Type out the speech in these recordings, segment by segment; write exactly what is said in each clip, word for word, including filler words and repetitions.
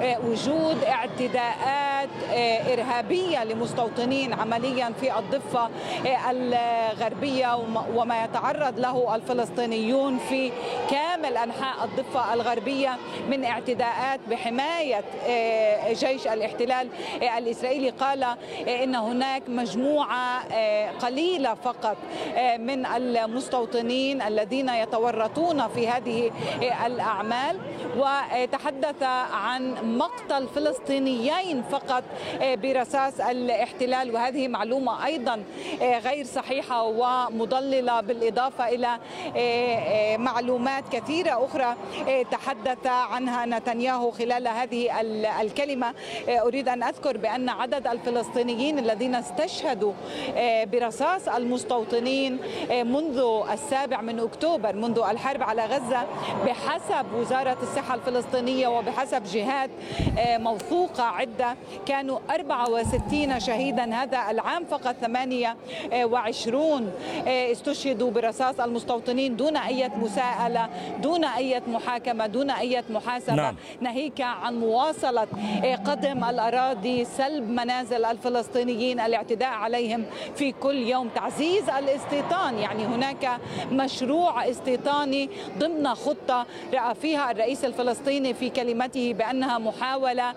وجود اعتداءات إرهابية لمستوطنين عمليا في الضفة الغربية وما يتعرض له الفلسطينيون في كامل أنحاء الضفة الغربية من اعتداءات بحماية جيش الاحتلال الإسرائيلي. قال إن هناك مجموعة قليلة فقط من المستوطنين الذين يتورطون في هذه الأعمال، وتحدث عن مقتل فلسطينيين فقط برصاص الاحتلال، وهذه معلومة أيضا غير صحيحة ومضللة، بالإضافة إلى معلومات كثيرة أخرى تحدث عنها نتنياهو خلال هذه الكلمة. أريد أن أذكر بأن عدد الفلسطينيين الذين استشهدوا برصاص المستوطنين منذ السابع من أكتوبر، منذ الحرب على غزة، بحسب وزارة الصحة الفلسطينية وبحسب جهات موثوقة عدة، كانوا أربعة وستين شهيدا. هذا العام فقط ثمانية وعشرين استشهدوا برصاص المستوطنين دون أي مساءلة، دون أي محاكمة، دون أي محاسبة. نعم. ناهيك عن مواصلة قدم الأراضي، سلب منازل الفلسطينيين، الاعتداء عليهم في كل يوم، تعزيز الاستيطان. يعني هناك مشروع استيطاني ضمن خطة رأى فيها الرئيس الفلسطيني في كلمته بأنها محاولة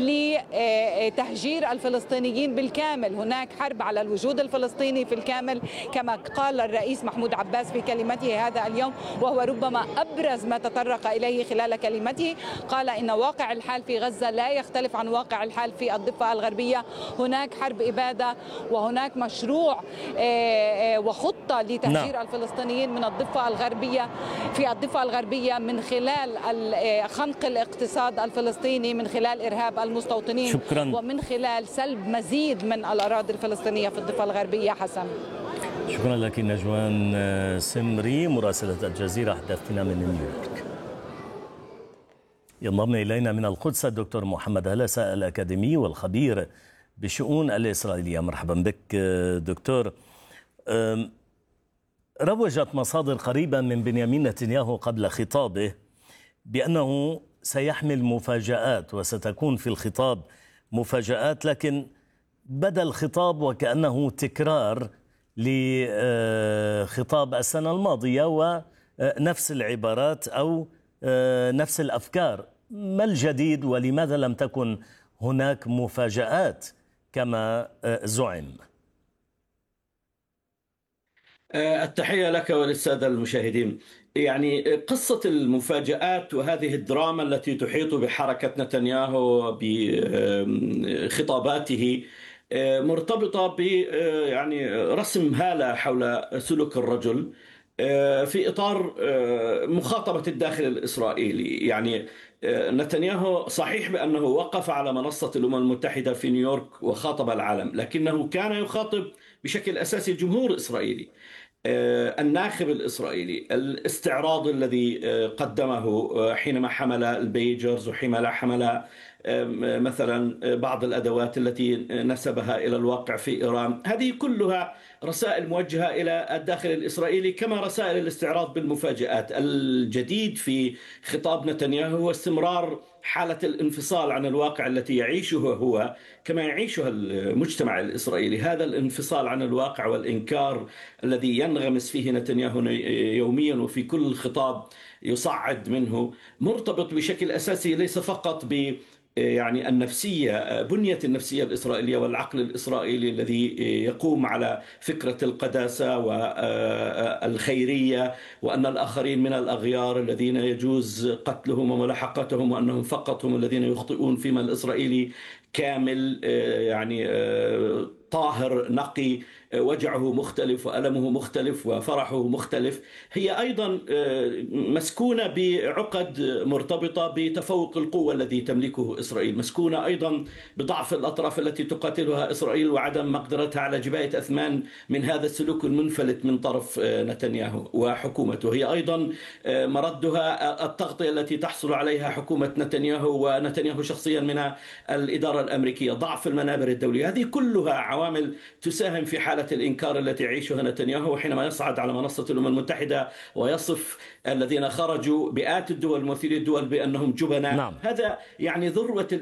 لتهجير الفلسطينيين بالكامل. هناك حرب على الوجود الفلسطيني في الكامل كما قال الرئيس محمود عباس في كلمته هذا اليوم، وهو ربما أبرز ما تطرق إليه خلال كلمته. قال إن واقع الحال في غزة لا يختلف عن واقع الحال في الضفة الغربية، هناك حرب إبادة وهناك مشروع وخطة لتهجير نعم. الفلسطينيين من الضفة الغربية في الضفة الغربية من خلال خنق الاقتصاد الفلسطيني، من خلال إرهاب المستوطنين، شكرا. ومن خلال سلب مزيد من الأراضي الفلسطينية في الضفة الغربية. حسن، شكرا لك نجوان سمري مراسلة الجزيرة، حدثتنا من نيويورك. ينضم إلينا من القدس الدكتور محمد هلسة الأكاديمي والخبير بالشؤون الإسرائيلية. مرحبا بك دكتور. روجت مصادر قريبة من بنيامين نتنياهو قبل خطابه بأنه سيحمل مفاجآت وستكون في الخطاب مفاجآت، لكن بدا الخطاب وكأنه تكرار لخطاب السنة الماضية ونفس العبارات أو نفس الأفكار. ما الجديد ولماذا لم تكن هناك مفاجآت كما زعم؟ التحية لك وللسادة المشاهدين. يعني قصة المفاجآت وهذه الدراما التي تحيط بحركة نتنياهو بخطاباته مرتبطة ب يعني رسم هالة حول سلوك الرجل في إطار مخاطبة الداخل الإسرائيلي. يعني نتنياهو صحيح بأنه وقف على منصة الأمم المتحدة في نيويورك وخاطب العالم، لكنه كان يخاطب بشكل أساسي الجمهور الإسرائيلي، الناخب الإسرائيلي. الاستعراض الذي قدمه حينما حمل البيجرز وحينما حمل مثلا بعض الأدوات التي نسبها إلى الواقع في إيران، هذه كلها رسائل موجهة إلى الداخل الإسرائيلي كما رسائل الاستعراض بالمفاجآت. الجديد في خطاب نتنياهو هو استمرار حالة الانفصال عن الواقع التي يعيشه هو كما يعيشها المجتمع الإسرائيلي. هذا الانفصال عن الواقع والإنكار الذي ينغمس فيه نتنياهو يوميا وفي كل خطاب يصعد منه مرتبط بشكل أساسي ليس فقط ب يعني النفسية، بنية النفسية الإسرائيلية والعقل الإسرائيلي الذي يقوم على فكرة القداسة والخيرية، وأن الآخرين من الأغيار الذين يجوز قتلهم وملاحقتهم، وأنهم فقط هم الذين يخطئون، فيما الإسرائيلي كامل يعني طاهر نقي، وجعه مختلف وألمه مختلف وفرحه مختلف. هي أيضا مسكونة بعقد مرتبطة بتفوق القوة الذي تملكه إسرائيل، مسكونة أيضا بضعف الأطراف التي تقاتلها إسرائيل وعدم مقدرتها على جباية أثمان من هذا السلوك المنفلت من طرف نتنياهو وحكومته. هي أيضا مردها التغطية التي تحصل عليها حكومة نتنياهو ونتنياهو شخصيا من الإدارة الأمريكية، ضعف المنابر الدولية. هذه كلها عوامل تساهم في حالة الإنكار التي يعيشها نتنياهو حينما يصعد على منصة الأمم المتحدة ويصف الذين خرجوا مئات الدول، ممثلي الدول، بأنهم جبناء. نعم. هذا يعني ذروة